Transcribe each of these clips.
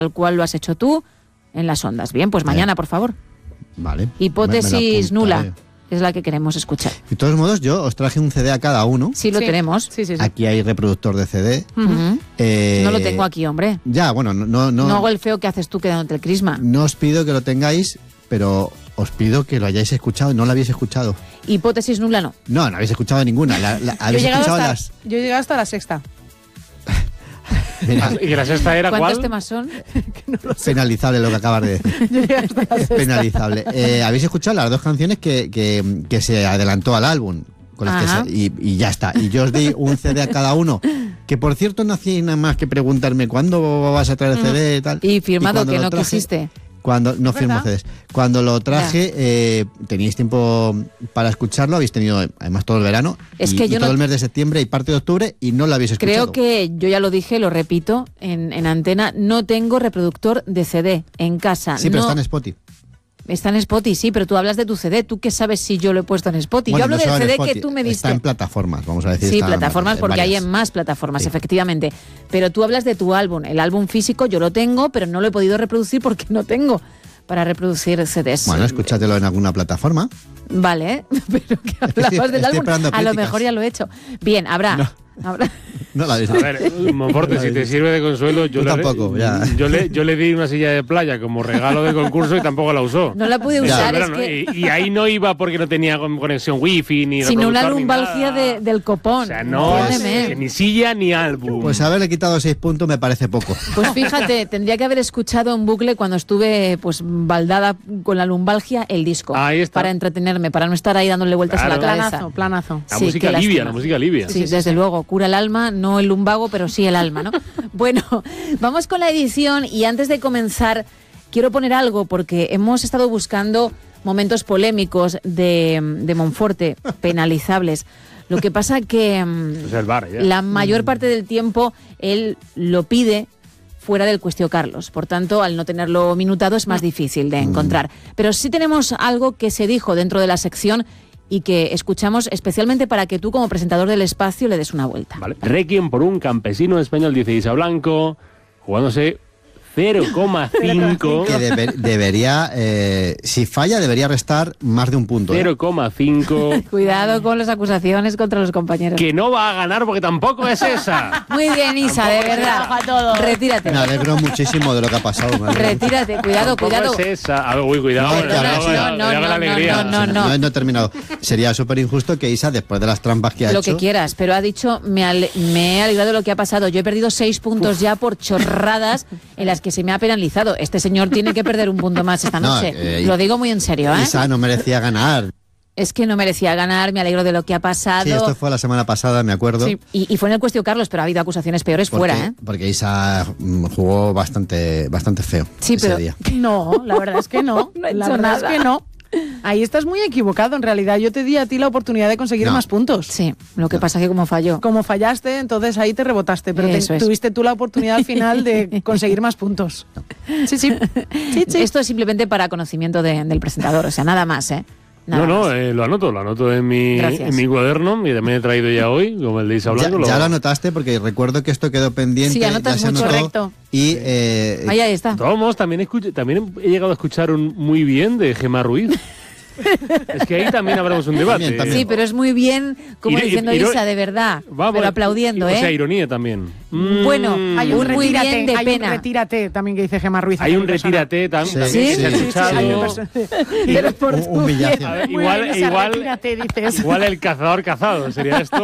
tal cual lo has hecho tú en las ondas. Bien, pues mañana, por favor. Vale. Hipótesis nula es la que queremos escuchar. De todos modos, yo os traje un CD a cada uno. Sí, lo tenemos. Sí. Aquí hay reproductor de CD. No lo tengo aquí, hombre. Ya, bueno, no hago el feo que haces tú quedándote el crisma. No os pido que lo tengáis, pero os pido que lo hayáis escuchado. No lo habéis escuchado. Hipótesis nula no. No habéis escuchado ninguna. ¿Habéis escuchado las...? Yo he llegado hasta la sexta. Mira, ¿Y la sexta era ¿Cuántos cuál? temas son? penalizable lo que acabas de decir. Yo llegué hasta la sexta. Penalizable. ¿Habéis escuchado las dos canciones que se adelantó al álbum? Con las que y ya está. Y yo os di un CD a cada uno. Que por cierto no hacía nada más que preguntarme ¿cuándo vas a traer el CD y tal? Y firmado cuando que lo no traje, quisiste. Cuando no firmo ¿Verdad? CDs. Cuando lo traje, teníais tiempo para escucharlo, habéis tenido además todo el verano Es y, que y yo todo no- el mes de septiembre y parte de octubre y no lo habéis escuchado. Creo que yo ya lo dije, lo repito en antena, no tengo reproductor de CD en casa. Sí, pero no, está en Spotify. Está en Spotify, sí, pero tú hablas de tu CD. ¿Tú qué sabes si yo lo he puesto en Spotify? Bueno, yo hablo no solo del en CD Spotify, que tú me diste. Está en plataformas, vamos a decir. Sí, está plataformas, porque hay varias. en más plataformas, Sí. efectivamente. Pero tú hablas de tu álbum. El álbum físico yo lo tengo, pero no lo he podido reproducir porque no tengo para reproducir CDs. Bueno, escúchatelo en alguna plataforma. Vale, ¿eh? Pero que estoy hablabas del álbum. esperando A lo críticas. mejor ya lo he hecho. Bien, habrá. No la habéis A ver, Monforte, si te sirve de consuelo, Yo tampoco, ya. yo le di una silla de playa como regalo de concurso y tampoco la usó. No la pude Eso usar, es es verano, que... y ahí no iba porque no tenía conexión wifi ni Sino una reproductor ni lumbalgia nada. del copón. O sea, no es Entiéndeme. que ni silla ni álbum. Pues haberle quitado 6 puntos me parece poco. Pues fíjate, tendría que haber escuchado en bucle cuando estuve pues baldada con la lumbalgia el disco. Ahí está. Para entretenerme, para no estar ahí dándole vueltas a la Claro. cabeza. Planazo. La Sí, música qué alivia, lástima. la música alivia. Sí, desde luego, cura el alma, no el lumbago, pero sí el alma, ¿no? Bueno, vamos con la edición y antes de comenzar quiero poner algo porque hemos estado buscando momentos polémicos de Monforte, penalizables. Lo que pasa que Es el bar, ya. la mayor parte del tiempo él lo pide fuera del Cuestió Carlos. Por tanto, al no tenerlo minutado es más difícil de encontrar. Pero sí tenemos algo que se dijo dentro de la sección y que escuchamos especialmente para que tú como presentador del espacio le des una vuelta. Vale. Requiem por un campesino español, dice Isa Blanco, jugándose 0,5. Que debería, si falla, debería restar más de un punto. 0,5. Cuidado con las acusaciones contra los compañeros. Que no va a ganar porque tampoco es esa. Muy bien, Isa, de verdad. Retírate. Me alegro muchísimo de lo que ha pasado. me alegro. Retírate, cuidado, Tampoco cuidado. es esa. A ver, uy, cuidado. No, cuidado, no, cuidado, no, cuidado con la alegría. no. he terminado. Sería súper injusto que Isa, después de las trampas que ha Lo hecho... que quieras, pero ha dicho, me he alegrado de lo que ha pasado. Yo he perdido 6 puntos ya por chorradas en las que se me ha penalizado. Este señor tiene que perder un punto más esta No, noche. Lo digo muy en serio, ¿eh? Isa no merecía ganar. Es que no merecía ganar, me alegro de lo que ha pasado. Sí, esto fue la semana pasada, me acuerdo. Sí, y fue en el Cuestión Carlos, pero ha habido acusaciones peores fuera, ¿eh? Porque Isa jugó bastante feo Sí, ese pero día. No, la verdad es que no. No he La hecho verdad nada. es que no. Ahí estás muy equivocado, en realidad. Yo te di a ti la oportunidad de conseguir No. más puntos. Sí, lo que pasa es que como falló. Como fallaste, entonces ahí te rebotaste, pero Eso es. tuviste tú la oportunidad al final de conseguir más puntos. Sí, sí. Esto es simplemente para conocimiento del presentador, o sea, nada más, ¿eh? Nada No, más. lo anoto en Gracias. mi cuaderno y también he traído ya hoy, como el de Isa Blanco. Ya lo anotaste porque recuerdo que esto quedó pendiente. Sí, anotas ya se mucho. anotó. Correcto. Y Ahí está. Tomos, también he llegado a escuchar un muy bien de Gemma Ruiz. Es que ahí también habremos un debate. También. Sí, pero es muy bien, como diciendo Isa, de verdad, Vamos, pero aplaudiendo, O sea, ¿eh? ironía también. Bueno, Hay un muy retírate, bien de hay pena. un retírate también que dice Gemma Ruiz. Hay un persona. retírate también Sí, que sí, se ha sí, escuchado. hay un Pero por tu Humillación. bien. A ver, Muy bien, Isa, igual- retírate, dices. Igual el cazador cazado sería esto,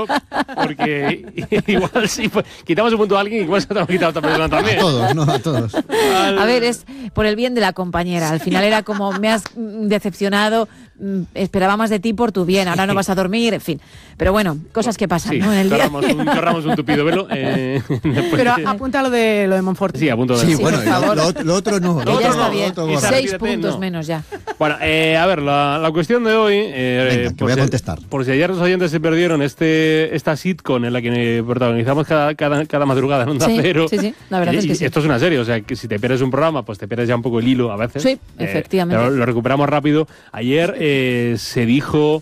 porque igual si quitamos un punto a alguien, igual se te lo ha quitado a otra persona a también. todos, ¿no? A todos. A ver, es por el bien de la compañera. Al final era como, me has decepcionado, esperaba más de ti por tu bien, ahora no vas a dormir, en fin. Pero bueno, cosas que pasan, Sí, ¿no? En el día. corramos un tupido velo. Después Pero de- apunta lo de Monforte. Sí, a punto de Sí, Sí, bueno, por favor. lo otro no. Que ya está bien. Lo otro borra. 6 Retírate, puntos no. menos ya. Bueno, a ver, la cuestión de hoy... Venga, que voy a contestar. Por si ayer los oyentes se perdieron esta sitcom en la que protagonizamos cada madrugada en Onda Sí, Cero. sí, la verdad es que sí. Esto es una serie, o sea, que si te pierdes un programa, pues te pierdes ya un poco el hilo a veces. Sí, efectivamente. Pero lo recuperamos rápido. Ayer se dijo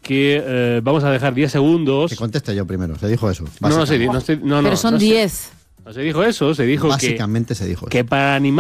que vamos a dejar 10 segundos... Que conteste yo primero, se dijo eso. No, básicamente. Pero son no sé. 10. No se dijo eso, se dijo Básicamente se dijo eso. que para animar